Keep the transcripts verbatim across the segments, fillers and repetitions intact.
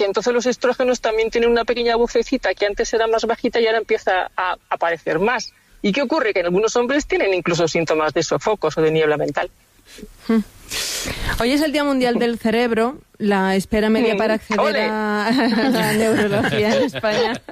que entonces los estrógenos también tienen una pequeña vocecita que antes era más bajita y ahora empieza a aparecer más. ¿Y qué ocurre? Que en algunos hombres tienen incluso síntomas de sofocos o de niebla mental. Hoy es el Día Mundial del Cerebro. La espera media para acceder ¡Ole! a la neurología en España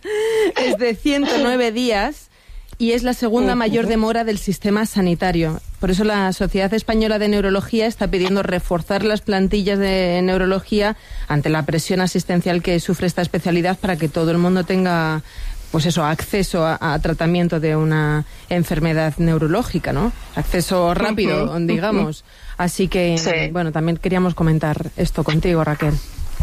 es de ciento nueve días y es la segunda mayor demora del sistema sanitario. Por eso la Sociedad Española de Neurología está pidiendo reforzar las plantillas de neurología ante la presión asistencial que sufre esta especialidad para que todo el mundo tenga, pues eso, acceso a, a tratamiento de una enfermedad neurológica, ¿no? Acceso rápido, uh-huh, digamos. Uh-huh. Así que, sí. bueno, también queríamos comentar esto contigo, Raquel.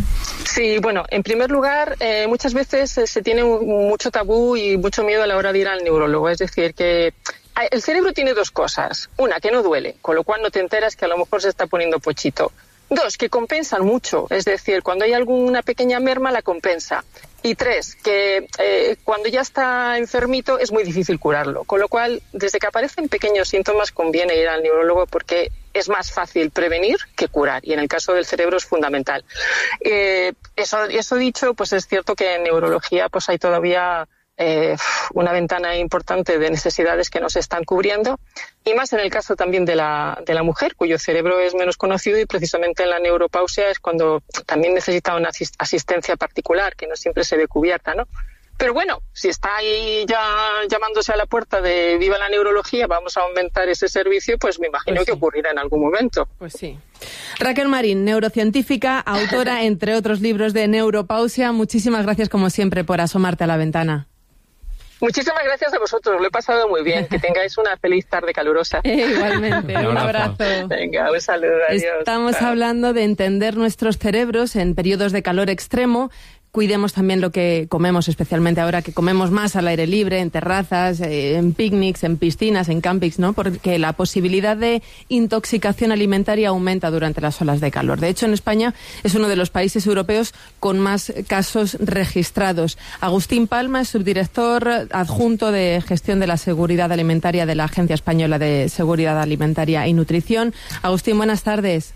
Sí, bueno, en primer lugar, eh, muchas veces eh, se tiene un, mucho tabú y mucho miedo a la hora de ir al neurólogo. Es decir, que el cerebro tiene dos cosas. Una, que no duele, con lo cual no te enteras que a lo mejor se está poniendo pochito. Dos, que compensan mucho. Es decir, cuando hay alguna pequeña merma, la compensa. Y tres, que eh, cuando ya está enfermito es muy difícil curarlo. Con lo cual, desde que aparecen pequeños síntomas, conviene ir al neurólogo porque es más fácil prevenir que curar. Y en el caso del cerebro es fundamental. Eh, eso, eso dicho, pues es cierto que en neurología pues hay todavía eh, una ventana importante de necesidades que no se están cubriendo. Y más en el caso también de la, de la mujer, cuyo cerebro es menos conocido, y precisamente en la neuropausia es cuando también necesita una asistencia particular, que no siempre se ve cubierta, ¿no? Pero bueno, si está ahí ya llamándose a la puerta de viva la neurología, vamos a aumentar ese servicio, pues me imagino pues sí. que ocurrirá en algún momento. Pues sí. Raquel Marín, neurocientífica, autora, entre otros libros, de neuropausia. Muchísimas gracias, como siempre, por asomarte a la ventana. Muchísimas gracias a vosotros, lo he pasado muy bien. Que tengáis una feliz tarde calurosa. Eh, igualmente, un abrazo. Venga, un saludo, adiós. Estamos Chao. hablando de entender nuestros cerebros en periodos de calor extremo. Cuidemos también lo que comemos, especialmente ahora que comemos más al aire libre, en terrazas, eh, en picnics, en piscinas, en campings, ¿no? Porque la posibilidad de intoxicación alimentaria aumenta durante las olas de calor. De hecho, en España es uno de los países europeos con más casos registrados. Agustín Palma es subdirector adjunto de gestión de la seguridad alimentaria de la Agencia Española de Seguridad Alimentaria y Nutrición. Agustín, buenas tardes.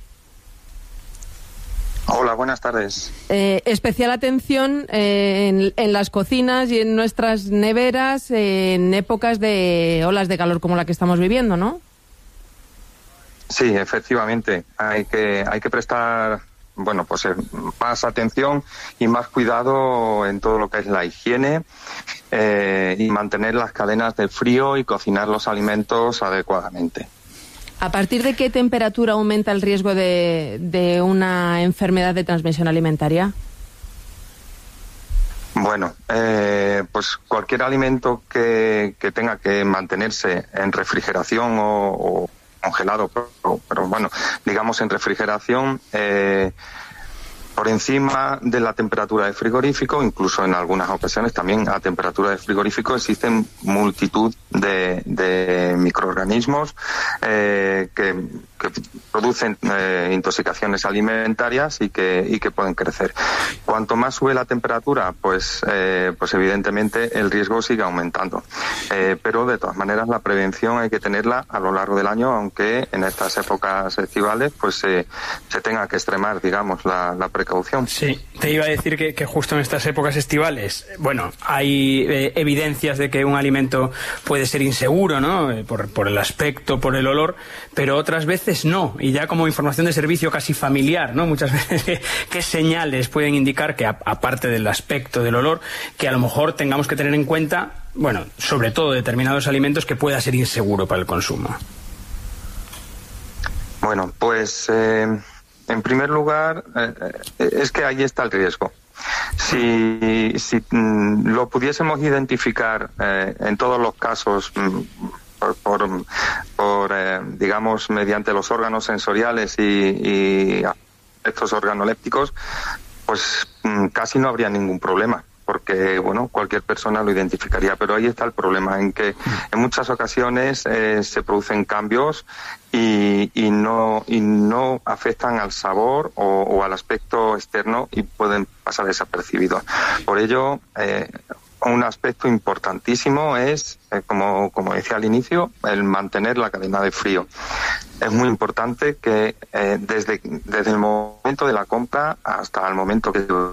Hola, buenas tardes. Eh, especial atención eh, en, en las cocinas y en nuestras neveras eh, en épocas de olas de calor como la que estamos viviendo, ¿no? Sí, efectivamente. Hay que hay que prestar, bueno, pues eh, más atención y más cuidado en todo lo que es la higiene eh, y mantener las cadenas de frío y cocinar los alimentos adecuadamente. ¿A partir de qué temperatura aumenta el riesgo de, de una enfermedad de transmisión alimentaria? Bueno, eh, pues cualquier alimento que, que tenga que mantenerse en refrigeración o, o congelado, pero, pero bueno, digamos en refrigeración, eh, por encima de la temperatura de frigorífico, incluso en algunas ocasiones también a temperatura de frigorífico, existen multitud de, de microorganismos eh, que, que producen eh, intoxicaciones alimentarias y que, y que pueden crecer. Cuanto más sube la temperatura, pues, eh, pues evidentemente el riesgo sigue aumentando. Eh, pero de todas maneras la prevención hay que tenerla a lo largo del año, aunque en estas épocas estivales pues eh, se tenga que extremar, digamos, la, la precaución. Sí, te iba a decir que, que justo en estas épocas estivales, bueno, hay eh, evidencias de que un alimento puede ser inseguro, ¿no? Eh, por, por el aspecto, por el olor, pero otras veces no. Y ya como información de servicio casi familiar, ¿no? Muchas veces, ¿qué, qué señales pueden indicar que, a, aparte del aspecto, del olor, que a lo mejor tengamos que tener en cuenta, bueno, sobre todo determinados alimentos que pueda ser inseguro para el consumo? Bueno, pues... Eh... En primer lugar, eh, es que ahí está el riesgo. Si, si mm, lo pudiésemos identificar eh, en todos los casos mm, por, por, por eh, digamos, mediante los órganos sensoriales y, y estos organolépticos, pues mm, casi no habría ningún problema, porque bueno, cualquier persona lo identificaría. Pero ahí está el problema, en que en muchas ocasiones eh, se producen cambios y, y no y no afectan al sabor o, o al aspecto externo y pueden pasar desapercibidos. Por ello, eh, un aspecto importantísimo es, eh, como, como decía al inicio, el mantener la cadena de frío. Es muy importante que eh, desde, desde el momento de la compra hasta el momento que